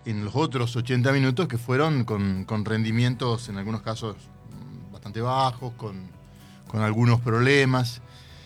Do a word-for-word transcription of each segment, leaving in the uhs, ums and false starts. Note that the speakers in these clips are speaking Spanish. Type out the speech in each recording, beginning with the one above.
en los otros ochenta minutos que fueron con, con rendimientos en algunos casos bastante bajos, con, con algunos problemas.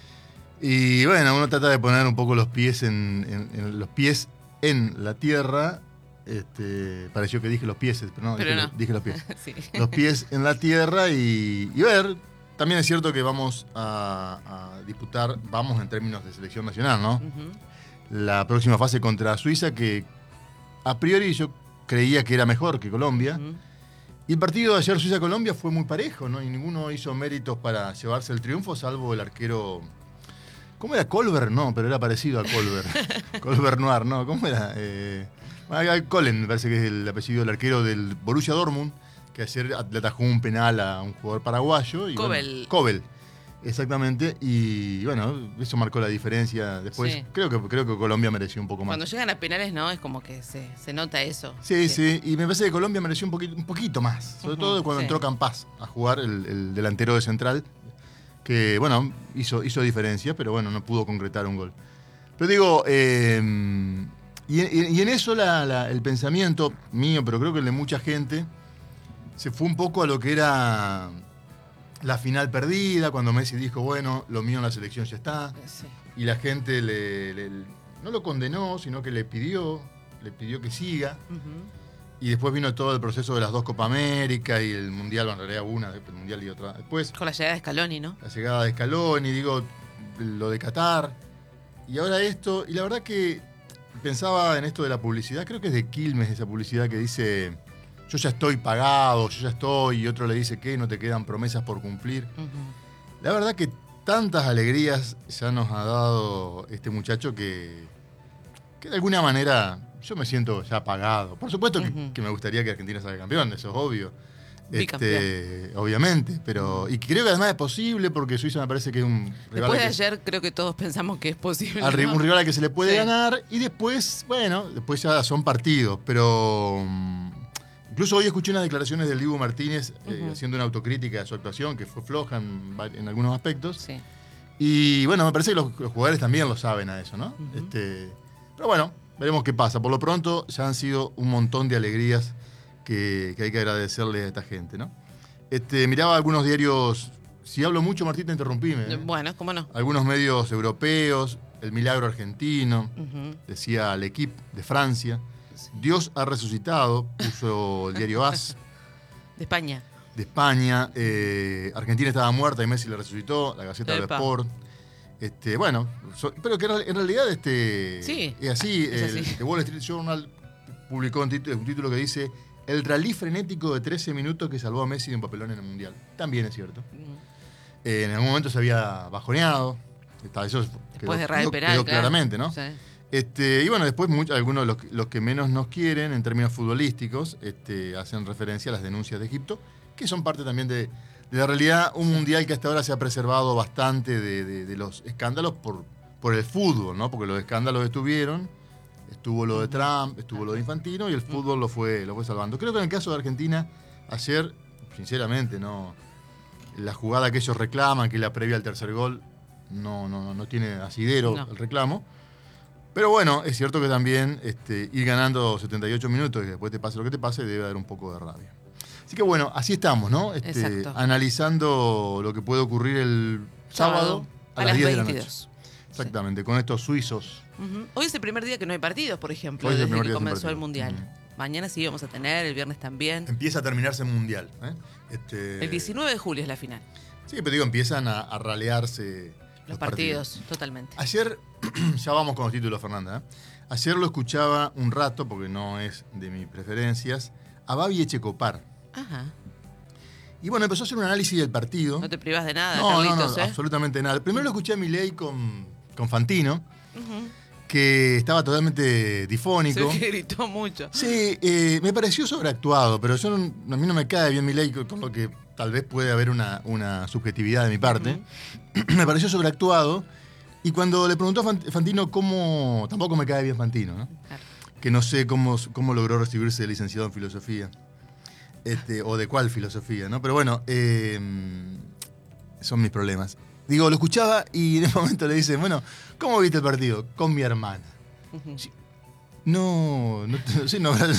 Y bueno, uno trata de poner un poco los pies en, en, en los pies en la tierra. Este, pareció que dije los pies, pero no, pero dije, no. dije los pies. Sí. Los pies en la tierra y, y ver. También es cierto que vamos a, a disputar, vamos en términos de selección nacional, ¿no? Uh-huh. La próxima fase contra Suiza, que a priori yo creía que era mejor que Colombia. Uh-huh. Y el partido de ayer Suiza-Colombia fue muy parejo, ¿no? Y ninguno hizo méritos para llevarse el triunfo, salvo el arquero... ¿Cómo era? Colbert, no, pero era parecido a Colbert. Colbert Noir, ¿no? ¿Cómo era? Eh, Collen, me parece que es el apellido del arquero del Borussia Dortmund, que ayer le atajó un penal a un jugador paraguayo. Y Kobel. Bueno, Kobel, exactamente. Y bueno, eso marcó la diferencia. Después, sí. creo, que, creo que Colombia mereció un poco más. Cuando llegan a penales, no, es como que se, se nota eso. Sí, sí, sí, y me parece que Colombia mereció un poquito, un poquito más. Sobre uh-huh, todo cuando sí. entró Campás a jugar, el, el delantero de Central. Que, bueno, hizo, hizo diferencia, pero bueno, no pudo concretar un gol. Pero digo, eh, y, y en eso la, la, el pensamiento mío, pero creo que el de mucha gente, se fue un poco a lo que era la final perdida, cuando Messi dijo, bueno, lo mío en la selección ya está. Sí. Y la gente le, le, no lo condenó, sino que le pidió, le pidió que siga. Uh-huh. Y después vino todo el proceso de las dos Copa América y el Mundial, bueno, en realidad una, el Mundial y otra después. Con la llegada de Scaloni, ¿no? La llegada de Scaloni, digo, lo de Qatar. Y ahora esto, y la verdad que pensaba en esto de la publicidad, creo que es de Quilmes esa publicidad que dice, yo ya estoy pagado, yo ya estoy, y otro le dice que no te quedan promesas por cumplir. Uh-huh. La verdad que tantas alegrías ya nos ha dado este muchacho que, que de alguna manera... Yo me siento ya pagado. Por supuesto que, uh-huh. que me gustaría que Argentina salga campeón, eso es obvio. Este, obviamente, pero. Y creo que además es posible porque Suiza me parece que es un rival. Después de que, ayer, creo que todos pensamos que es posible. Al, ¿no? Un rival al que se le puede sí. ganar y después, bueno, después ya son partidos. Pero. Um, incluso hoy escuché unas declaraciones del Dibu Martínez uh-huh. eh, haciendo una autocrítica de su actuación, que fue floja en, en algunos aspectos. Sí. Y bueno, me parece que los, los jugadores también lo saben a eso, ¿no? Uh-huh. Este, pero bueno. Veremos qué pasa. Por lo pronto ya han sido un montón de alegrías que, que hay que agradecerle a esta gente, ¿no? Este, miraba algunos diarios, si hablo mucho, Martín, te interrumpime. ¿eh? Bueno, cómo no. Algunos medios europeos, El Milagro Argentino, uh-huh. decía L'Equipe de Francia, sí. Dios ha resucitado, puso el diario A S. De España. De España. Eh, Argentina estaba muerta y Messi la resucitó, la Gaceta del Sport. Este, bueno, so, pero que en realidad este, sí, es así. Es el, así. The Wall Street Journal publicó un título, un título que dice el rally frenético de trece minutos que salvó a Messi de un papelón en el Mundial. También es cierto. Mm. Eh, en algún momento se había bajoneado. Está, eso después quedó, de Rafael quedó, Peral, quedó claro. claramente, ¿no? Sí. Este, y bueno, después muchos, algunos de los, los que menos nos quieren en términos futbolísticos este, hacen referencia a las denuncias de Egipto, que son parte también de... De la realidad, un mundial que hasta ahora se ha preservado bastante de, de, de los escándalos por, por el fútbol, ¿no? Porque los escándalos estuvieron, estuvo lo de Trump, estuvo lo de Infantino y el fútbol lo fue, lo fue salvando. Creo que en el caso de Argentina, ayer, sinceramente, no, la jugada que ellos reclaman, que es la previa al tercer gol, no, no, no tiene asidero no. el reclamo. Pero bueno, es cierto que también este, ir ganando setenta y ocho minutos y después te pase lo que te pase, debe dar un poco de rabia. Así que bueno, así estamos, ¿no? Este, analizando lo que puede ocurrir el sábado, sábado a, a las diez de la noche. Exactamente, sí. Con estos suizos. Uh-huh. Hoy es el primer día que no hay partidos, por ejemplo, desde que comenzó el Mundial. Uh-huh. Mañana sí vamos a tener, el viernes también. Empieza a terminarse el Mundial. ¿eh? Este... El diecinueve de julio es la final. Sí, pero digo, empiezan a, a ralearse los, los partidos, partidos, totalmente. Ayer, ya vamos con los títulos, Fernanda. ¿eh? Ayer lo escuchaba un rato, porque no es de mis preferencias, a Babi Echecopar. Ajá. Y bueno, empezó a hacer un análisis del partido. No te privas de nada, no, Carlitos, no, no, ¿eh? absolutamente nada. Primero lo escuché a Milei con, con Fantino, uh-huh. que estaba totalmente difónico. Se gritó mucho. Sí, eh, me pareció sobreactuado, pero yo no, a mí no me cae bien Milei, con lo que tal vez puede haber una, una subjetividad de mi parte. Uh-huh. Me pareció sobreactuado. Y cuando le preguntó a Fantino cómo... Tampoco me cae bien Fantino, ¿no? Claro. Que no sé cómo, cómo logró recibirse de licenciado en filosofía. Este, o de cuál filosofía, ¿no? Pero bueno, eh, son mis problemas. Digo, lo escuchaba y en un momento le dice, bueno, ¿cómo viste el partido? Con mi hermana. Uh-huh. No, no, sí, no,